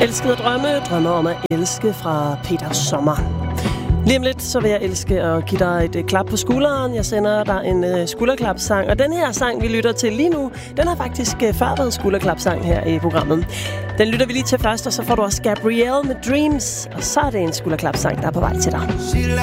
Elskede drømme om at elske fra Peter Sommer. Lige om lidt, så vil jeg elske at give dig et klap på skulderen. Jeg sender dig en skulderklapsang, og den her sang, vi lytter til lige nu, den har faktisk før været skulderklapsang her i programmet. Den lytter vi lige til først, og så får du også Gabrielle med Dreams, og så er det en skulderklapsang, der er på vej til dig.